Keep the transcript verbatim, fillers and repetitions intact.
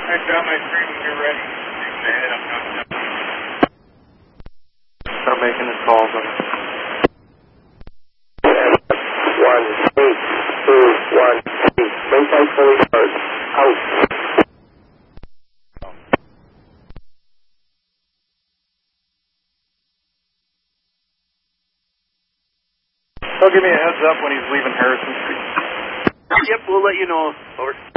I got my screen when you're ready. Ahead, I'm not done. Start making his calls. One, eight, two, one, eight. Maintain fully charged. Out. He'll give me a heads up when he's leaving Harrison Street. Yep, we'll let you know. Over.